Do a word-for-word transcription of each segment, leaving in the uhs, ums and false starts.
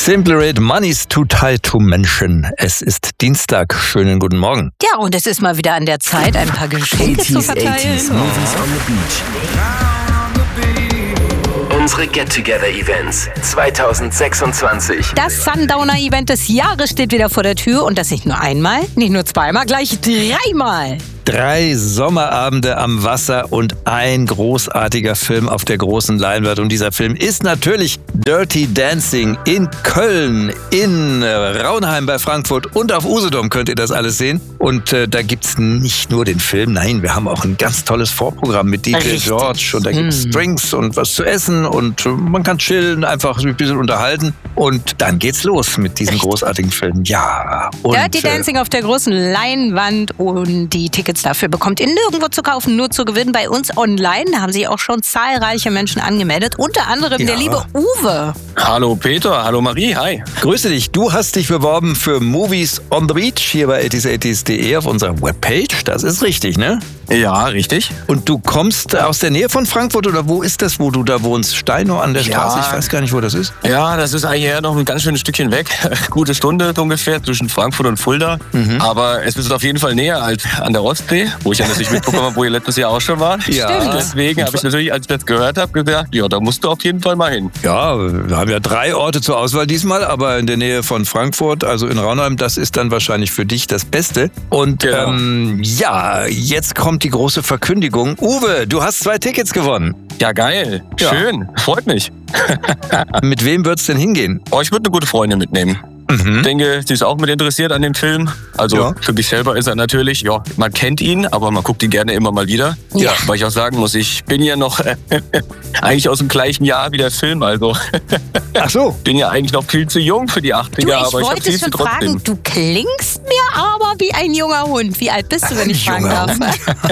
Simple Red, Money's too tight to mention. Es ist Dienstag. Schönen guten Morgen. Ja, und es ist mal wieder an der Zeit, ein paar Geschenke zu verteilen. eighties, Movies on the Beach. Unsere Get-Together-Events zwanzig sechsundzwanzig. Das Sundowner-Event des Jahres steht wieder vor der Tür und das nicht nur einmal, nicht nur zweimal, gleich dreimal. Drei Sommerabende am Wasser und ein großartiger Film auf der großen Leinwand. Und dieser Film ist natürlich Dirty Dancing in Köln, in Raunheim bei Frankfurt und auf Usedom könnt ihr das alles sehen. Und äh, da gibt's nicht nur den Film, nein, wir haben auch ein ganz tolles Vorprogramm mit D J Richtig. George. Und da gibt's mm. Drinks und was zu essen und äh, man kann chillen, einfach sich ein bisschen unterhalten. Und dann geht's los mit diesem Richtig. großartigen Film. Ja. Und, Dirty Dancing äh, auf der großen Leinwand und die Tickets dafür bekommt ihr nirgendwo zu kaufen, nur zu gewinnen bei uns online. Da haben sich auch schon zahlreiche Menschen angemeldet, unter anderem ja. der liebe Uwe. Hallo Peter, hallo Marie, hi. Grüße dich. Du hast dich beworben für Movies on the Beach hier bei eighties eighties punkt de auf unserer Webpage. Das ist richtig, ne? Ja, richtig. Und du kommst aus der Nähe von Frankfurt oder wo ist das, wo du da wohnst? Steinow an der Straße? Ja. Ich weiß gar nicht, wo das ist. Ja, das ist eigentlich eher noch ein ganz schönes Stückchen weg. Gute Stunde ungefähr zwischen Frankfurt und Fulda. Mhm. Aber es ist auf jeden Fall näher als an der Ostsee, wo ich ja natürlich mitbekommen habe, wo ihr letztes Jahr auch schon wart. Ja. Und deswegen habe ich natürlich, als ich das gehört habe, gesagt, ja, da musst du auf jeden Fall mal hin. Ja, wir haben ja drei Orte zur Auswahl diesmal, aber in der Nähe von Frankfurt, also in Raunheim, das ist dann wahrscheinlich für dich das Beste. Und genau. ähm, ja, jetzt kommt die große Verkündung. Uwe, du hast zwei Tickets gewonnen. Ja, geil. Ja. Schön. Freut mich. Mit wem wird's denn hingehen? Oh, ich würde eine gute Freundin mitnehmen. Mhm. Ich denke, sie ist auch mit interessiert an dem Film. Also ja. für mich selber ist er natürlich, ja, man kennt ihn, aber man guckt ihn gerne immer mal wieder. Ja. Weil ich auch sagen muss, ich bin ja noch äh, eigentlich aus dem gleichen Jahr wie der Film. Also Ach so. bin ja eigentlich noch viel zu jung für die achtziger, Du, ich aber ich habe wollte viel schon zu trotzdem. fragen, du klingst mir aber wie ein junger Hund. Wie alt bist du, wenn ich fragen Junger darf?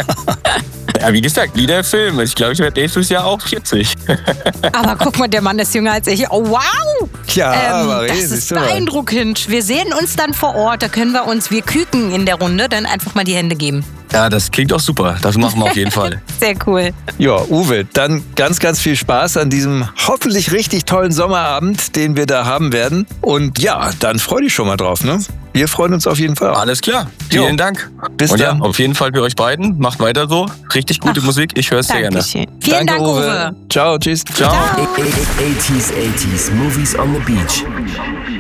Ja, wie gesagt, wie der Film. Ich glaube, ich werde nächstes Jahr auch vierzig. Aber guck mal, der Mann ist jünger als ich. Oh, wow! Ja, ähm, Marie, das siehst ist du mal. beeindruckend. Wir sehen uns dann vor Ort. Da können wir uns, wir küken in der Runde, dann einfach mal die Hände geben. Ja, das klingt auch super. Das machen wir auf jeden Fall. Sehr cool. Ja, Uwe, dann ganz, ganz viel Spaß an diesem hoffentlich richtig tollen Sommerabend, den wir da haben werden. Und ja, dann freu dich schon mal drauf, ne? Wir freuen uns auf jeden Fall. Alles klar. Vielen Jo. Dank. Bis Und dann. ja, auf jeden Fall für euch beiden. Macht weiter so. Richtig gute Ach, Musik. Ich höre es sehr gerne. Dankeschön. Vielen Danke, Dank, Uwe. Ciao, tschüss. Ciao. Ciao. eighties, eighties, Movies on the Beach.